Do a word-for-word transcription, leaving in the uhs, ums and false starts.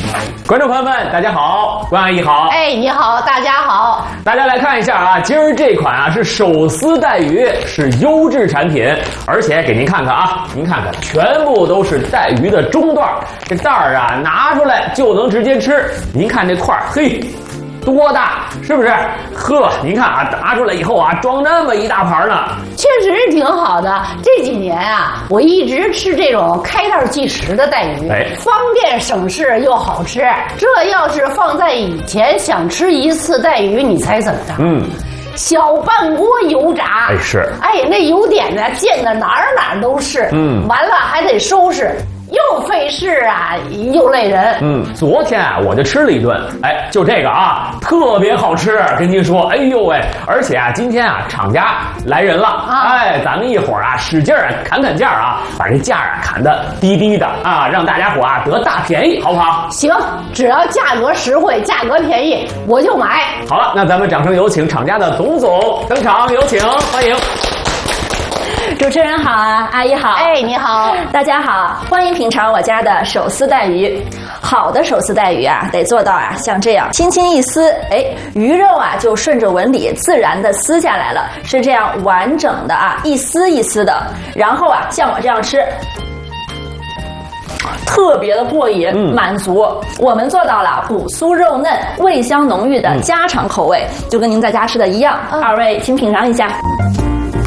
观众朋友们，大家好，关阿姨好。 哎，你好，大家好。 大家来看一下啊，今儿这款啊是手撕带鱼，是优质产品，而且给您看看啊，您看看，全部都是带鱼的中段，这袋儿啊拿出来就能直接吃。您看这块儿，嘿。多大，是不是？呵，您看啊，拿出来以后啊，装那么一大盘呢， 确实是挺好的。这几年啊，我一直吃这种开袋即食的带鱼，哎，方便省事又好吃。这要是放在以前，想吃一次带鱼，你猜怎么着？嗯。小半锅油炸， 哎是， 哎那油点呢溅的哪儿哪儿都是，嗯，完了还得收拾。又费事啊，又累人。 嗯，昨天啊，我就吃了一顿，哎，就这个啊，特别好吃，跟您说，哎呦喂！而且啊，今天啊，厂家来人了，啊、哎，咱们一会儿啊，使劲啊，砍砍价啊，把这价啊砍得低低的啊，让大家伙啊得大便宜，好不好？ 行，只要价格实惠，价格便宜，我就买。 好了，那咱们掌声有请厂家的董总登场，有请，欢迎。 主持人好啊，阿姨好， 哎，你好， 大家好，欢迎品尝我家的手撕带鱼。好的手撕带鱼啊，得做到啊，像这样轻轻一撕，哎，鱼肉啊就顺着纹理自然的撕下来了，是这样完整的啊，一丝一丝的。然后啊，像我这样吃。特别的过瘾，嗯、满足。我们做到了骨酥肉嫩、味香浓郁的家常口味，嗯、就跟您在家吃的一样。嗯、二位请品尝一下。